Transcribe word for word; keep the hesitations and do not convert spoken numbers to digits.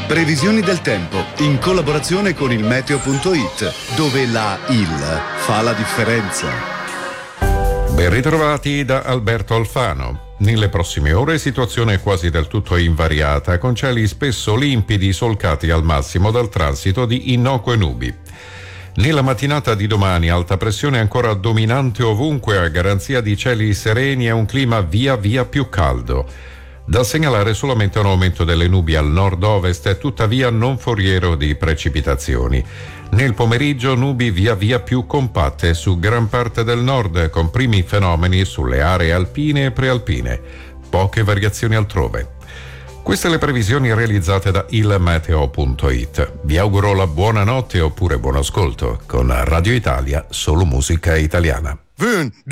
Previsioni del tempo in collaborazione con il meteo punto it, dove la I L fa la differenza. Ben ritrovati da Alberto Alfano. Nelle prossime ore situazione quasi del tutto invariata, con cieli spesso limpidi solcati al massimo dal transito di innocue nubi. Nella mattinata di domani alta pressione ancora dominante ovunque a garanzia di cieli sereni e un clima via via più caldo. Da segnalare solamente un aumento delle nubi al nord-ovest e tuttavia non foriero di precipitazioni. Nel pomeriggio nubi via via più compatte su gran parte del nord, con primi fenomeni sulle aree alpine e prealpine. Poche variazioni altrove. Queste le previsioni realizzate da il meteo punto it. Vi auguro la buonanotte oppure buon ascolto con Radio Italia, solo musica italiana.